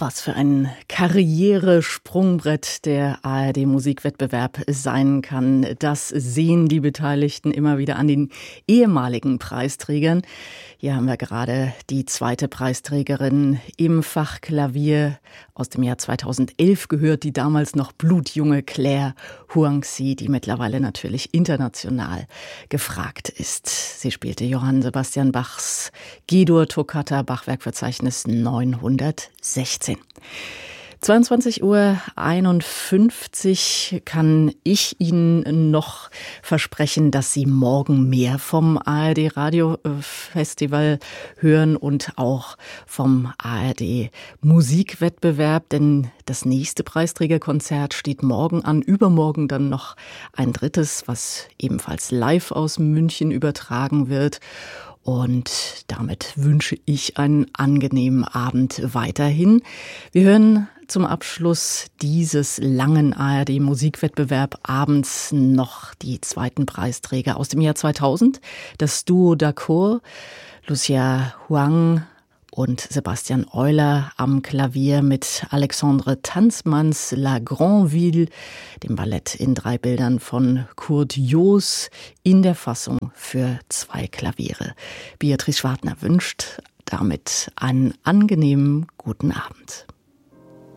Was für ein Karrieresprungbrett der ARD-Musikwettbewerb sein kann, das sehen die Beteiligten immer wieder an den ehemaligen Preisträgern. Hier haben wir gerade die zweite Preisträgerin im Fach Klavier aus dem Jahr 2011 gehört, die damals noch blutjunge Claire Huangzi, die mittlerweile natürlich international gefragt ist. Sie spielte Johann Sebastian Bachs G-Dur-Toccata, Bachwerkverzeichnis 916. 22:51 Uhr kann ich Ihnen noch versprechen, dass Sie morgen mehr vom ARD Radio Festival hören und auch vom ARD Musikwettbewerb, denn das nächste Preisträgerkonzert steht morgen an, übermorgen dann noch ein drittes, was ebenfalls live aus München übertragen wird. Und damit wünsche ich einen angenehmen Abend weiterhin. Wir hören zum Abschluss dieses langen ARD-Musikwettbewerb abends noch die zweiten Preisträger aus dem Jahr 2000. Das Duo D'accord, Lucia Huang und Sebastian Euler am Klavier mit Alexandre Tanzmanns La Grandville, dem Ballett in 3 Bildern von Kurt Joos in der Fassung für 2 Klaviere. Beatrice Schwartner wünscht damit einen angenehmen guten Abend.